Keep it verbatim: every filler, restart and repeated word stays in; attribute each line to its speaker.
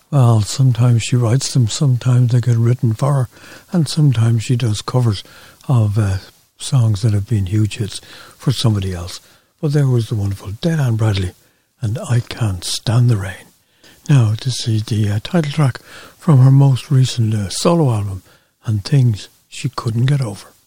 Speaker 1: Well, sometimes she writes them, sometimes they get written for her, and sometimes she does covers of uh, songs that have been huge hits for somebody else. But there was the wonderful Diane Bradley, and I Can't Stand the Rain. Now, this is the uh, title track from her most recent uh, solo album, and Things She Couldn't Get Over.